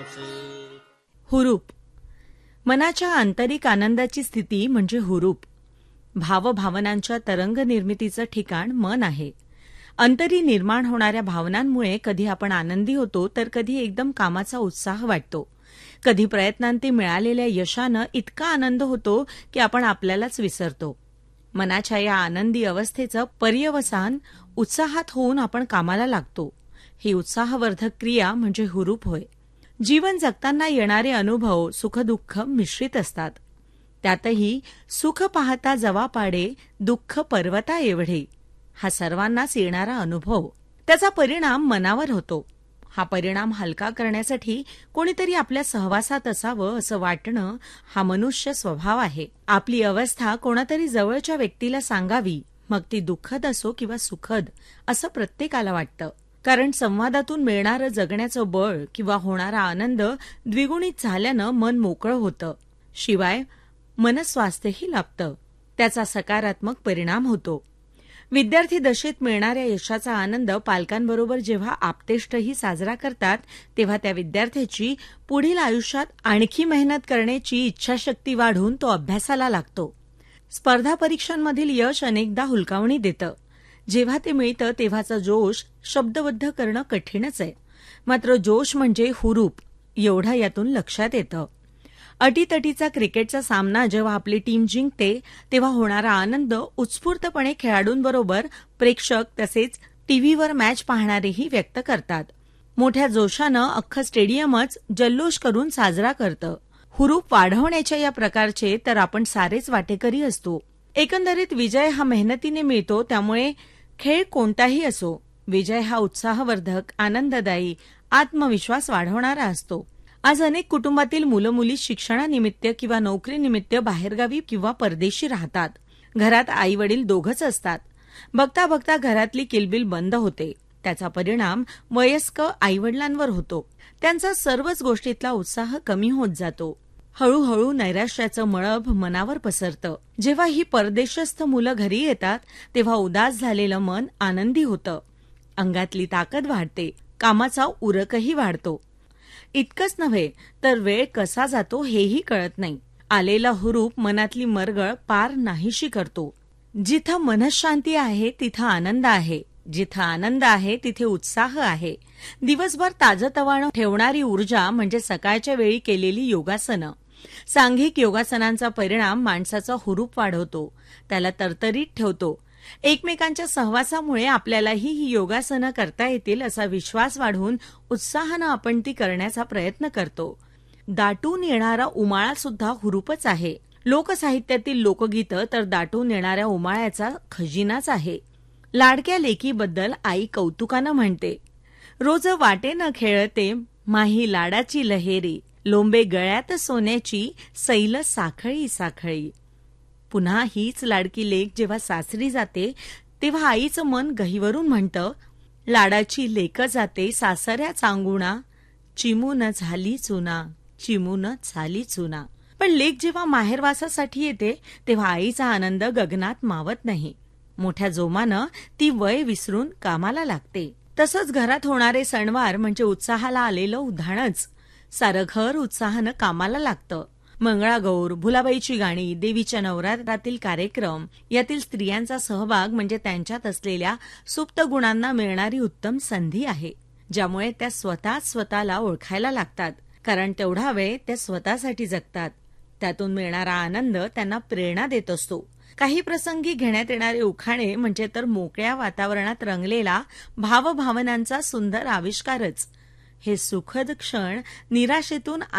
हुरूप मनाच्या आंतरिक आनंदाची स्थिती म्हणजे हुरूप. भावभावनांच्या तरंग निर्मितीचं ठिकाण मन आहे. अंतरी निर्माण होणाऱ्या भावनांमुळे कधी आपण आनंदी होतो तर कधी एकदम कामाचा उत्साह वाटतो. कधी प्रयत्नांती मिळालेल्या यशानं इतका आनंद होतो की आपण आपल्यालाच विसरतो. मनाच्या या आनंदी अवस्थेचं पर्यवसान उत्साहात होऊन आपण कामाला लागतो. ही उत्साहवर्धक क्रिया म्हणजे हुरूप होय. जीवन जगताना येणारे अनुभव सुखदुःख मिश्रित असतात. त्यातही सुख पाहता जवा पाडे, दुःख पर्वता एवढे हा सर्वांनाच येणारा अनुभव. त्याचा परिणाम मनावर होतो. हा परिणाम हलका करण्यासाठी कोणीतरी आपल्या सहवासात असावं असं वाटणं हा मनुष्य स्वभाव आहे. आपली अवस्था कोणातरी जवळच्या व्यक्तीला सांगावी, मग ती दुःखद असो किंवा सुखद असं प्रत्येकाला वाटतं. कारण संवादातून मिळणारं जगण्याचं बळ किंवा होणारा आनंद द्विगुणित झाल्यानं मन मोकळं होतं. शिवाय मनस्वास्थ्यही लाभतं. त्याचा सकारात्मक परिणाम होतो. विद्यार्थी दशेत मिळणाऱ्या यशाचा आनंद पालकांबरोबर जेव्हा आप्तेष्टही साजरा करतात तेव्हा त्या विद्यार्थ्याची पुढील आयुष्यात आणखी मेहनत करण्याची इच्छाशक्ती वाढून तो अभ्यासाला लागतो. स्पर्धा परीक्षांमधील यश अनेकदा हुलकावणी देतं. जेव्हा ते मिळतं तेव्हाचा जोश शब्दबद्ध करणं कठीणच आहे. मात्र जोश म्हणजे हुरूप एवढं यातून लक्षात येतं. अटीतटीचा क्रिकेटचा सामना जेव्हा आपली टीम जिंकते तेव्हा होणारा आनंद उत्स्फूर्तपणे खेळाडूंबरोबर प्रेक्षक तसेच टीव्हीवर मॅच पाहणारेही व्यक्त करतात. मोठ्या जोशानं अख्खं स्टेडियमच जल्लोष करून साजरा करतं. हुरूप वाढवण्याच्या या प्रकारचे तर आपण सारेच वाटेकरी असतो. एकंदरीत विजय हा मेहनतीने मिळतो. त्यामुळे खेळ कोणताही असो, विजय हा उत्साहवर्धक, आनंददायी, आत्मविश्वास वाढवणारा असतो. आज अनेक कुटुंबातील मुलं मुली शिक्षणानिमित्त किंवा नोकरीनिमित्त बाहेरगावी किंवा परदेशी राहतात. घरात आई वडील दोघंच असतात. बघता बघता घरातली किलबिल बंद होते. त्याचा परिणाम वयस्क आईवडिलांवर होतो. त्यांचा सर्वच गोष्टीतला उत्साह कमी होत जातो. हळूहळू नैराश्याचं मळभ मनावर पसरतं. जेव्हा ही परदेशस्थ मुलं घरी येतात तेव्हा उदास झालेलं मन आनंदी होतं. अंगातली ताकद वाढते. कामाचा उरकही वाढतो. इतकंच नव्हे तर वेळ कसा जातो हेही कळत नाही. आलेला हुरूप मनातली मरगळ पार नाहीशी करतो. जिथं मनःशांती आहे तिथं आनंद आहे. जिथं आनंद आहे तिथे उत्साह आहे. दिवसभर ताजतवानं ठेवणारी ऊर्जा म्हणजे सकाळच्या वेळी केलेली योगासनं. सांघिक योगासनांचा परिणाम माणसाचा हुरूप वाढवतो, त्याला तरतरीत ठेवतो. एकमेकांच्या सहवासामुळे आपल्यालाही ही योगासनं करता येतील असा विश्वास वाढवून उत्साहानं आपण ती करण्याचा प्रयत्न करतो. दाटून येणारा उमाळा सुद्धा हुरूपच आहे. लोकसाहित्यातील लोकगीतं तर दाटून येणाऱ्या उमाळ्याचा खजिनाच आहे. लाडक्या लेकीबद्दल आई कौतुकानं म्हणते, रोज वाटेनं खेळते माही लाडाची लहेरी, लोंबे गळ्यात सोन्याची, सैल साखळी साखळी. पुन्हा हीच लाडकी लेक जेव्हा सासरी जाते तेव्हा आईचं मन गहिवरून म्हणतं, लाडाची लेक जाते सासऱ्या चांगुणा, चिमून झाली चुना, चिमून झाली चुना. पण लेक जेव्हा माहेरवासासाठी येते तेव्हा आईचा आनंद गगनात मावत नाही. मोठ्या जोमानं ती वय विसरून कामाला लागते. तसंच घरात होणारे सणवार म्हणजे उत्साहाला आलेलं उधाणच. सारं घर उत्साहानं कामाला लागतं. मंगळागौर, भुलाबाईची गाणी, देवीच्या नवरात्रातील कार्यक्रम यातील स्त्रियांचा सहभाग म्हणजे त्यांच्यात असलेल्या सुप्त गुणांना मिळणारी उत्तम संधी आहे. ज्यामुळे त्या स्वतःला ओळखायला लागतात. कारण तेवढा वेळ त्या स्वतःसाठी जगतात. त्यातून मिळणारा आनंद त्यांना प्रेरणा देत असतो. काही प्रसंगी घेण्यात येणारे उखाणे म्हणजे तर मोकळ्या वातावरणात रंगलेला भावभावनांचा सुंदर आविष्कारच. हे सुखद क्षण निराशेतून